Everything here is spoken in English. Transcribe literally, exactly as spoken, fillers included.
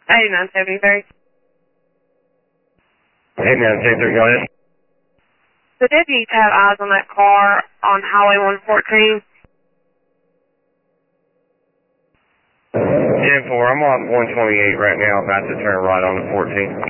eighty-nine seventy-three. eighty-nine seventy-three, go ahead. The deputies have eyes on that car on Highway one fourteen. ten four, I'm on one twenty-eight right now, about to turn right on the fourteen.